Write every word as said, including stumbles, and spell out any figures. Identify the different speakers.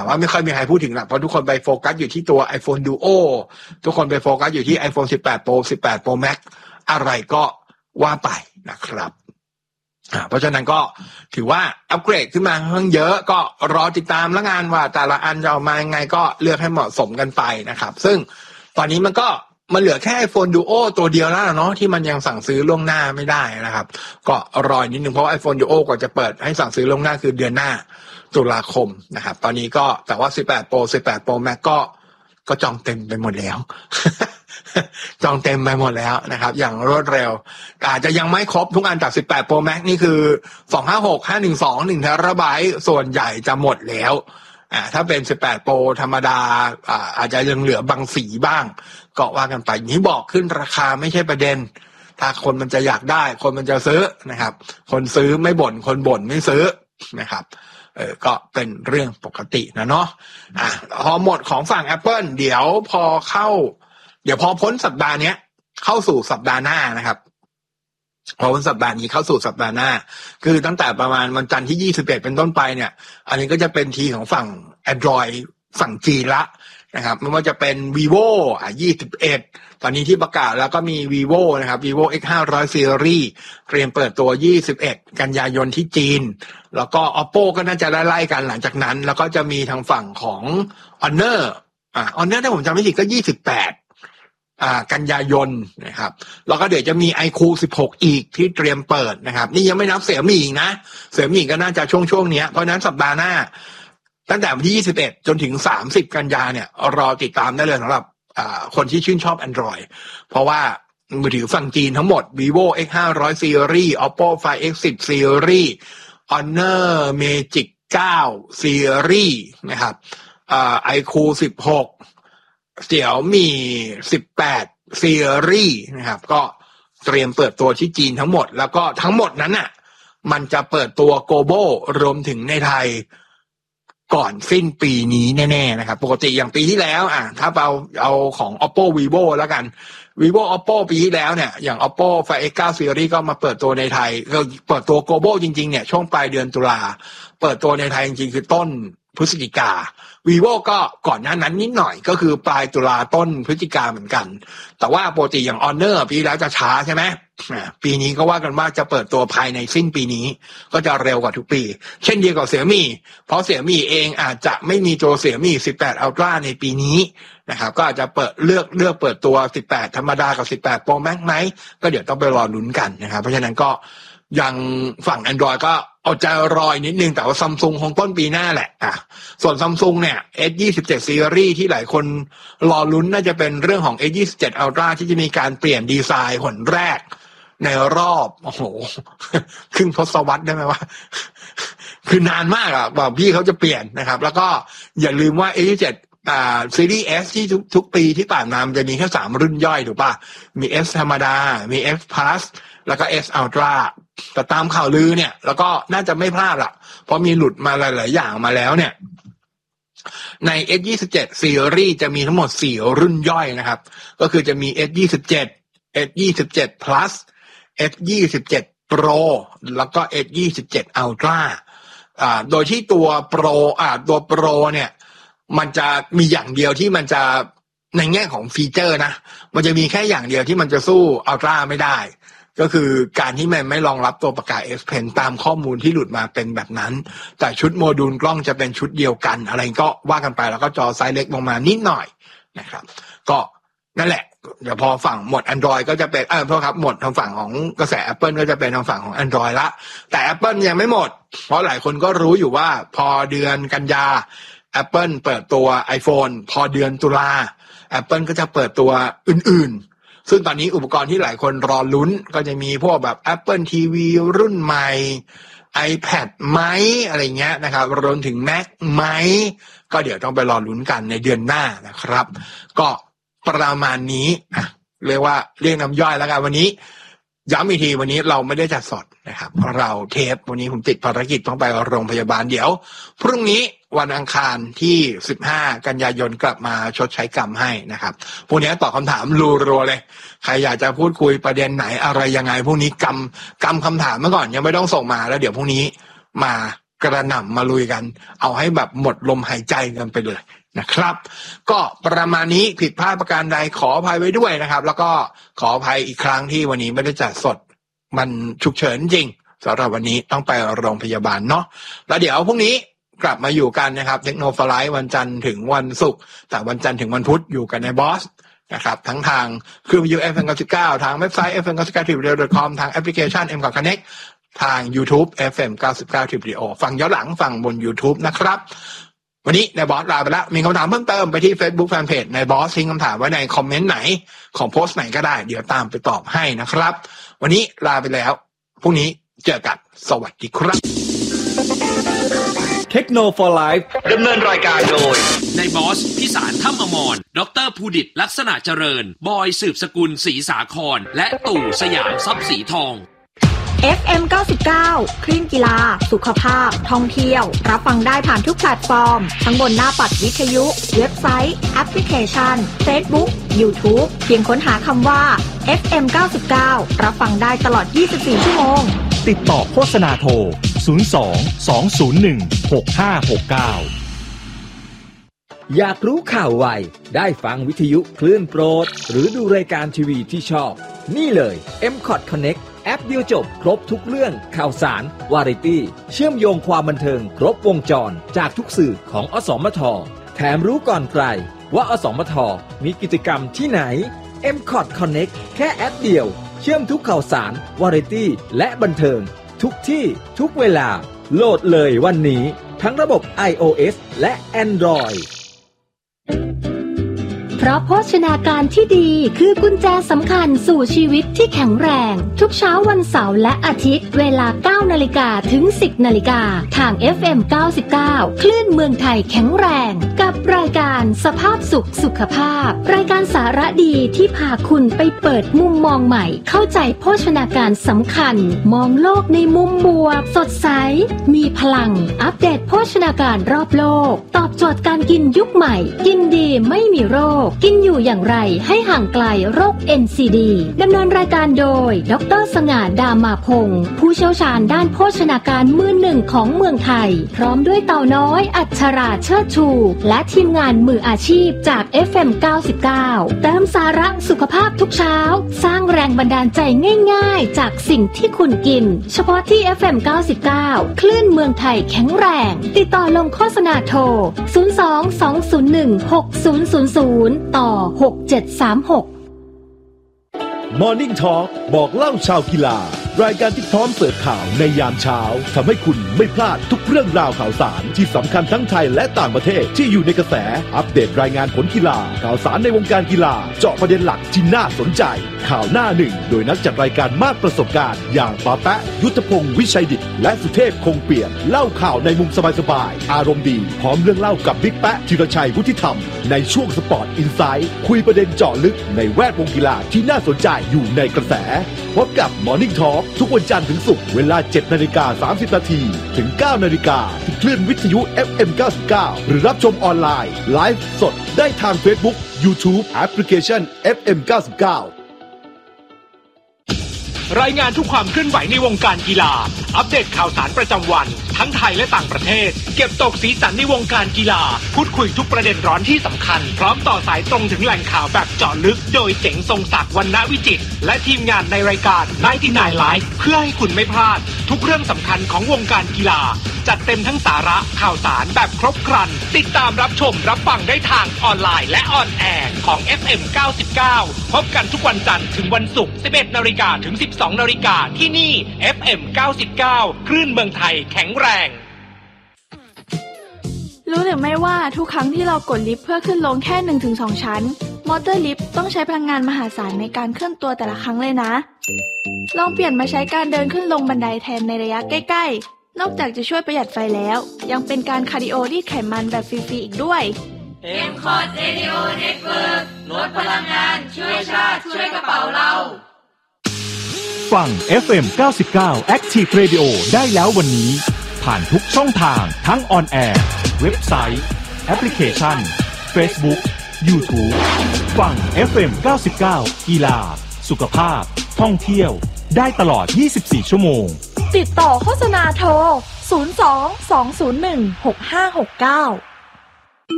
Speaker 1: ว่าไม่ค่อยมีใครพูดถึงหรอกเพราะทุกคนไปโฟกัสอยู่ที่ตัว iPhone Duo ทุกคนไปโฟกัสอยู่ที่ iPhone สิบแปด Pro สิบแปด Pro Max อะไรก็ว่าไปนะครับเพราะฉะนั้นก็ถือว่าอัปเกรดขึ้นมาค่อนข้างเยอะก็รอติดตามแล้วงานว่าแต่ละอันจะออกมายังไงก็เลือกให้เหมาะสมกันไปนะครับซึ่งตอนนี้มันก็มันเหลือแค่ iPhone Duo ตัวเดียวแล้วเนาะที่มันยังสั่งซื้อล่วงหน้าไม่ได้นะครับก็รอนิดนึงเพราะ iPhone Duo กว่าจะเปิดให้สั่งซื้อล่วงหน้าคือเดือนหน้าตุลาคมนะครับตอนนี้ก็แต่ว่าสิบแปด Pro สิบแปด Pro Max ก็ก็จองเต็มไปหมดแล้ว จองเต็มไปหมดแล้วนะครับอย่างรวดเร็วอาจจะยังไม่ครบทุกอันจากสิบแปด Pro Max นี่คือสองห้าหก ห้าหนึ่งสอง หนึ่งเทราไบต์ส่วนใหญ่จะหมดแล้วอ่าถ้าเป็นสิบแปด Pro ธรรมดาอ่าอาจจะยังเหลือบางสีบ้างก็ว่ากันไปนี้บอกขึ้นราคาไม่ใช่ประเด็นถ้าคนมันจะอยากได้คนมันจะซื้อนะครับคนซื้อไม่บ่นคนบ่นไม่ซื้อนะครับเออก็เป็นเรื่องปกตินะเนาะอ่ะพอหมดของฝั่ง Apple เดี๋ยวพอเข้าเดี๋ยวพอพ้นสัปดาห์เนี้ยเข้าสู่สัปดาห์หน้านะครับพอพ้นสัปดาห์นี้เข้าสู่สัปดาห์หน้าคือตั้งแต่ประมาณวันจันทร์ที่ยี่สิบเอ็ดเป็นต้นไปเนี่ยอันนี้ก็จะเป็นทีของฝั่ง Android ฝั่งจีนละนะครับไม่ว่าจะเป็น vivo อ่ะยี่สิบเอ็ดตอนนี้ที่ประกาศแล้วก็มี vivo นะครับ vivo เอ็กซ์ ห้าร้อย series เตรียมเปิดตัวยี่สิบเอ็ดกันยายนที่จีนแล้วก็ oppo ก็น่าจะไล่ๆกันหลังจากนั้นแล้วก็จะมีทางฝั่งของ honor อ่า honor ถ้าผมจำไม่ผิดก็ยี่สิบแปดอ่ากันยายนนะครับแล้วก็เดี๋ยวจะมี ไอ คิว สิบหกอีกที่เตรียมเปิดนะครับนี่ยังไม่นับเสี่ยมี่อีกนะเสี่ยมี่ก็น่าจะช่วงช่วงนี้เพราะนั้นสัปดาห์หน้าตั้งแต่วันที่ยี่สิบเอ็ดจนถึงสามสิบกันยาเนี่ยรอติดตามได้เลยสำหรับอ่าคนที่ชื่นชอบ Android เพราะว่ามือถือฝั่งจีนทั้งหมด vivo เอ็กซ์ ห้าร้อย series oppo ไฟว์ เอ็กซ์ สิบ series honor magic เก้า series นะครับอ่า ไอ คิว สิบหกเสี่ยวมี่สิบแปด series นะครับก็เตรียมเปิดตัวที่จีนทั้งหมดแล้วก็ทั้งหมดนั้นน่ะมันจะเปิดตัว global รวมถึงในไทยก่อนสิ้นปีนี้แน่ๆนะครับปกติอย่างปีที่แล้วอ่ะถ้าเอาเอาของ oppo vivo แล้วกัน vivo oppo ปีที่แล้วเนี่ยอย่าง oppo ไฟว์ เอ็กซ์ เก้า series ก็มาเปิดตัวในไทยก็เปิดตัว global จริงๆเนี่ยช่วงปลายเดือนตุลาเปิดตัวในไทยจริงๆคือต้นพฤศจิกา vivo ก็ก่อนหน้านั้นนิดหน่อยก็คือปลายตุลาต้นพฤศจิกาเหมือนกันแต่ว่าปกติอย่าง honor ปีแล้วจะช้าใช่ไหมปีนี้ก็ว่ากันว่าจะเปิดตัวภายในสิ้นปีนี้ก็จะเร็วกว่าทุกปีเช่นเดียวกับเสี่ยมี่เพราะเสี่ยมี่เองอาจจะไม่มีตัวเสี่ยมี่สิบแปด Ultra ในปีนี้นะครับก็อาจจะเปิดเลือกเลือกเปิดตัวสิบแปดธรรมดากับสิบแปด Pro Max ไหมก็เดี๋ยวต้องไปรอลุ้นกันนะครับเพราะฉะนั้นก็ยังฝั่ง Android ก็เอาใจรอนิดนึงแต่ว่า Samsung คงต้นปีหน้าแหละอ่ะส่วน Samsung เนี่ย เอส ยี่สิบเจ็ด Series ที่หลายคนรอลุ้นน่าจะเป็นเรื่องของ เอส ยี่สิบเจ็ด Ultra ที่จะมีการเปลี่ยนดีไซน์หนแรกในรอบโอ้โหครึ่งทศวรรษได้ไหมวะคือนานมากอ่ะว่าพี่เขาจะเปลี่ยนนะครับแล้วก็อย่าลืมว่า เอส ยี่สิบเจ็ดอ่าซีรีส์ S ที่ทุกทุกปีที่ผ่านมามันจะมีแค่สามรุ่นย่อยถูกป่ะมี S ธรรมดามี S Plus แล้วก็ S Ultra แต่ตามข่าวลือเนี่ยแล้วก็น่าจะไม่พลาดล่ะเพราะมีหลุดมาหลายๆอย่างมาแล้วเนี่ยใน เอส ยี่สิบเจ็ด Series จะมีทั้งหมดสี่รุ่นย่อยนะครับก็คือจะมี S ยี่สิบเจ็ด S ยี่สิบเจ็ด Plus S ยี่สิบเจ็ด Pro แล้วก็ S ยี่สิบเจ็ด Ultra อ่าโดยที่ตัว Pro อ่าตัว Pro เนี่ยมันจะมีอย่างเดียวที่มันจะในแง่ของฟีเจอร์นะมันจะมีแค่อย่างเดียวที่มันจะสู้ Ultra ไม่ได้ก็คือการที่มันไม่รองรับตัวปากกา S Pen ตามข้อมูลที่หลุดมาเป็นแบบนั้นแต่ชุดโมดูลกล้องจะเป็นชุดเดียวกันอะไรก็ว่ากันไปแล้วก็จอไซส์เล็กลงมานิดหน่อยนะครับก็นั่นแหละเดี๋ยวพอฝั่งหมด Android ก็จะเป็นเออเพราะครับหมดทางฝั่งของกระแส Apple ก็จะเป็นทางฝั่งของ Android ละแต่ Apple ยังไม่หมดเพราะหลายคนก็รู้อยู่ว่าพอเดือนกันยา Apple เปิดตัว iPhone พอเดือนตุลา Apple ก็จะเปิดตัวอื่นๆซึ่งตอนนี้อุปกรณ์ที่หลายคนรอลุ้นก็จะมีพวกแบบ Apple ที วี รุ่นใหม่ iPad ไหมอะไรเงี้ยนะครับรวมถึง Mac ไหมก็เดี๋ยวต้องไปรอลุ้นกันในเดือนหน้านะครับก็ประมาณนี้อ่ะเรียกว่าเรียกน้ำย่อยแล้วกันวันนี้ย้ำอีกทีวันนี้เราไม่ได้จัดสดนะครับเราเทปวันนี้ผมติดภารกิจต้องไปโรงพยาบาลเดี๋ยวพรุ่งนี้วันอังคารที่สิบห้ากันยายนกลับมาชดใช้กรรมให้นะครับพวกนี้ตอบคำถามรัวๆเลยใครอยากจะพูดคุยประเด็นไหนอะไรยังไงพวกนี้กำกำคำถามมาก่อนยังไม่ต้องส่งมาแล้วเดี๋ยวพรุ่งนี้มากระหน่ำมาลุยกันเอาให้แบบหมดลมหายใจกันไปเลยนะครับก็ประมาณนี้ผิดพลาดประการใดขออภัยไว้ด้วยนะครับแล้วก็ขออภัยอีกครั้งที่วันนี้ไม่ได้จัดสดมันฉุกเฉินจริงสำหรับวันนี้ต้องไปโรงพยาบาลเนาะแล้วเดี๋ยวพรุ่งนี้กลับมาอยู่กันนะครับเทคโนโลยีวันจันทร์ถึงวันศุกร์แต่วันจันทร์ถึงวันพุธอยู่กันในบอสนะครับทั้งทางคลื่นวิทยุ เอฟ เอ็ม เก้าสิบเก้าทางเว็บไซต์ เอฟ เอ็ม เก้าสิบเก้า ที วี ดอท คอม ทางแอปพลิเคชัน เอ็ม คอท Connect ทาง YouTube เอฟ เอ็ม เก้าสิบเก้า ที วี ฟังย้อนหลังฟังบน YouTube นะครับวันนี้ในบอสลาไปแล้วมีคำถามเพิ่มเติมไปที่ Facebook Fanpage ในบอสทิ้งคำถามไว้ในคอมเมนต์ไหนของโพสต์ไหนก็ได้เดี๋ยวตามไปตอบให้นะครับวันนี้ลาไปแล้วพรุ่งนี้เจอกันสวัสดีครับ
Speaker 2: เทคโนโลยี Life
Speaker 3: ดำเนินรายการโดย
Speaker 4: ในบอสพิสารถ้ำอมรดรภูดิตลักษณะเจริญบอยสืบสกุลศรีสาครและตู่สยามทรัพย์สีทอง
Speaker 5: เอฟ เอ็ม เก้าสิบเก้า คลื่นกีฬาสุขภาพท่องเที่ยวรับฟังได้ผ่านทุกแพลตฟอร์มทั้งบนหน้าปัดวิทยุเว็บไซต์แอปพลิเคชัน Facebook YouTube เพียงค้นหาคำว่า เอฟ เอ็ม เก้าสิบเก้า รับฟังได้ตลอดยี่สิบสี่ชั่วโมง
Speaker 2: ติดต่อโฆษณาโทรศูนย์ สอง สอง ศูนย์ หนึ่ง หก ห้า หก เก้าอยากรู้ข่าวไวได้ฟังวิทยุคลื่นโปรดหรือดูรายการทีวีที่ชอบนี่เลย เอ็ม คอท Connect แอปเดียวจบครบทุกเรื่องข่าวสารวาไรตี้เชื่อมโยงความบันเทิงครบวงจรจากทุกสื่อของอสมทแถมรู้ก่อนใครว่าอสมทมีกิจกรรมที่ไหน เอ็ม คอท Connect แค่แอปเดียวเชื่อมทุกข่าวสารวาไรตี้และบันเทิงทุกที่ทุกเวลาโหลดเลยวันนี้ทั้งระบบ iOS และ Android
Speaker 6: เพราะโภชนาการที่ดีคือกุญแจสำคัญสู่ชีวิตที่แข็งแรงทุกเช้าวันเสาร์และอาทิตย์เวลา เก้านาฬิกา ถึง สิบนาฬิกาทาง เอฟ เอ็ม เก้าสิบเก้า คลื่นเมืองไทยแข็งแรงกับรายการสภาพสุขสุขภาพรายการสาระดีที่พาคุณไปเปิดมุมมองใหม่เข้าใจโภชนาการสำคัญมองโลกในมุมบวกสดใสมีพลังอัปเดตโภชนาการรอบโลกตอบโจทย์การกินยุคใหม่กินดีไม่มีโรคกินอยู่อย่างไรให้ห่างไกลโรค เอ็น ซี ดี ดำเนินรายการโดยดร.สง่า ดามาพงศ์ผู้เชี่ยวชาญด้านโภชนาการมือหนึ่งของเมืองไทยพร้อมด้วยเต่าน้อยอัชราเชิดชูและทีมงานมืออาชีพจาก เอฟ เอ็ม เก้าสิบเก้า เติมสาระสุขภาพทุกเช้าสร้างแรงบันดาลใจง่ายๆจากสิ่งที่คุณกินเฉพาะที่ เอฟ เอ็ม เก้าสิบเก้า คลื่นเมืองไทยแข็งแรงติดต่อลงโฆษณาโทรศูนย์ สอง สอง ศูนย์ หนึ่ง หก ศูนย์ ศูนย์ ศูนย์ต่อหก เจ็ด สาม หก
Speaker 2: Morning Talk บอกเล่าชาวกีฬารายการที่พร้อมเสิร์ฟข่าวในยามเช้าทำให้คุณไม่พลาดทุกเรื่องราวข่าวสารที่สำคัญทั้งไทยและต่างประเทศที่อยู่ในกระแสอัปเดตรายงานผลกีฬาข่าวสารในวงการกีฬาเจาะประเด็นหลักที่น่าสนใจข่าวหน้าหนึ่งโดยนักจัดรายการมากประสบการณ์อย่างปาแปะยุทธพงศ์วิชัยดิษฐ์และสุเทพคงเปี่ยมเล่าข่าวในมุมสบายๆอารมณ์ดีพร้อมเรื่องเล่ากับบิ๊กแปะธีรชัยวุฒิธรรมในช่วงสปอร์ตอินไซด์คุยประเด็นเจาะลึกในแวดวงกีฬาที่น่าสนใจอยู่ในกระแสพบกับ Morning Talk ทุกวันจันทร์ถึงศุกร์เวลา เจ็ดนาฬิกาสามสิบนาทีถึง เก้านาฬิกาที่คลื่นวิทยุ เอฟ เอ็ม เก้าสิบเก้า หรือรับชมออนไลน์ไลฟ์สดได้ทาง Facebook YouTube แอปพลิเคชัน เอฟ เอ็ม เก้าสิบเก้ารายงานทุกความเคลื่อนไหวในวงการกีฬาอัปเดตข่าวสารประจำวันทั้งไทยและต่างประเทศเก็บตกสีสันในวงการกีฬาพูดคุยทุกประเด็นร้อนที่สำคัญพร้อมต่อสายตรงถึงแหล่งข่าวแบบเจาะลึกโดยเจ๋งทรงศักดิ์วรรณวิจิตรและทีมงานในรายการไนน์ตี้ไนน์ Live เพื่อให้คุณไม่พลาดทุกเรื่องสำคัญของวงการกีฬาจัดเต็มทั้งสาระข่าวสารแบบครบครันติดตามรับชมรับฟังได้ทางออนไลน์และออนแอร์ของ เอฟ เอ็ม เก้าสิบเก้า พบกันทุกวันจันทร์ถึงวันศุกร์ สิบเอ็ดนาฬิกา ถึง สิบสองนาฬิกาที่นี่ เอฟ เอ็ม เก้าสิบเก้า คลื่นเมืองไทยแข็งแรง
Speaker 7: รู้หรือไม่ว่าทุกครั้งที่เรากดลิฟต์เพื่อขึ้นลงแค่ หนึ่งถึงสอง ชั้นมอเตอร์ลิฟต์ต้องใช้พลังงานมหาศาลในการเคลื่อนตัวแต่ละครั้งเลยนะลองเปลี่ยนมาใช้การเดินขึ้นลงบันไดแทนในระยะใกล้ๆนอกจากจะช่วยประหยัดไฟแล้วยังเป็นการคาร์ดิโอรีดไขมันแบบฟรีๆอีกด้วย
Speaker 8: เอ็ม คอท Radio Network ลดพลังงานช่วยชาติช่วยกระเป๋าเรา
Speaker 2: ฟัง เอฟ เอ็ม เก้าสิบเก้า Active Radio ได้แล้ววันนี้ผ่านทุกช่องทางทั้งออนแอร์เว็บไซต์แอปพลิเคชัน Facebook YouTube ฟัง เอฟ เอ็ม เก้าสิบเก้า กีฬาสุขภาพท่องเที่ยวได้ตลอดยี่สิบสี่ชั่วโมง
Speaker 5: ติดต่อโฆษณาโทรศูนย์ สอง สอง ศูนย์ หนึ่ง หก ห้า หก เก้า